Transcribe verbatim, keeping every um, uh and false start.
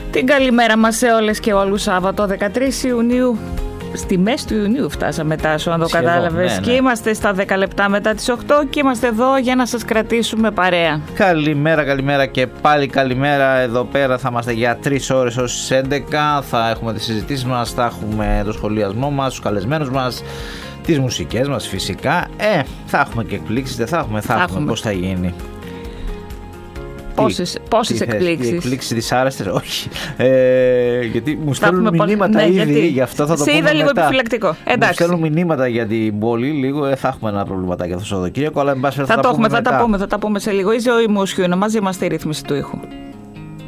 Την καλημέρα μας σε όλες και όλους. Σάββατο δεκατρείς Ιουνίου. Στη μέση του Ιουνίου φτάσαμε, Τάσο, αν το κατάλαβες. Ναι, ναι. Και είμαστε στα δέκα λεπτά μετά τις οκτώ και είμαστε εδώ για να σας κρατήσουμε παρέα. Καλημέρα, καλημέρα και πάλι καλημέρα. Εδώ πέρα θα είμαστε για τρεις ώρες ως τις έντεκα. Θα έχουμε τις συζητήσεις μας, θα έχουμε το σχολιασμό μας, τους καλεσμένους μας, τις μουσικές μας φυσικά. Ε, θα έχουμε και εκπλήξεις, δεν θα έχουμε, θα, θα έχουμε, πώς θα γίνει. Πόσες, πόσες εκπλήξεις. Οι εκπλήξεις δυσάρεστες, όχι. Ε, γιατί μου στέλνουν μηνύματα ναι, ήδη, γιατί... γι' αυτό θα το σε πούμε είδα λίγο μετά. επιφυλακτικό. Εντάξει. Μου στέλνουν μηνύματα για την πόλη, λίγο ε, θα έχουμε ένα προβληματάκι αυτό το Σαββατοκύριακο, αλλά εν πάση θα, θα το έχουμε, θα τα πούμε, θα τα πούμε σε λίγο. Η ζωή μου οσιού είναι, μαζί μας στη ρύθμιση του ήχου.